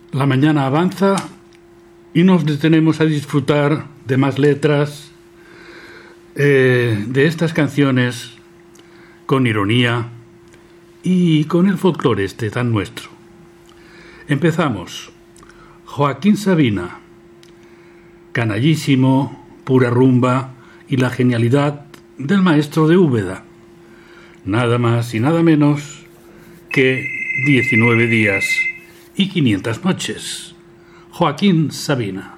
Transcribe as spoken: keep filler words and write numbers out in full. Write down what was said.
La mañana avanza y nos detenemos a disfrutar de más letras, eh, de estas canciones con ironía y con el folclore este tan nuestro. Empezamos. Joaquín Sabina, canallísimo, pura rumba y la genialidad del maestro de Úbeda. Nada más y nada menos que diecinueve días y quinientas noches. Joaquín Sabina.